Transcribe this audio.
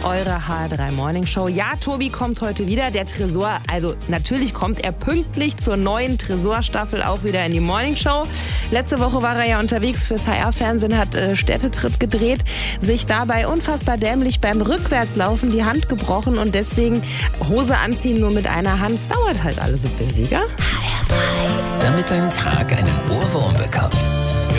eure HR3 Morning Show. Ja, Tobi kommt heute wieder. Der Tresor, also natürlich kommt er pünktlich zur neuen Tresorstaffel auch wieder in die Morning Show. Letzte Woche war er ja unterwegs fürs HR-Fernsehen, hat Städtetrip gedreht, sich dabei unfassbar dämlich beim Rückwärtslaufen die Hand gebrochen und deswegen Hose anziehen nur mit einer Hand. Es dauert halt alles so bisschen, gell? HR3. Damit dein Tag einen Ohrwurm bekommt.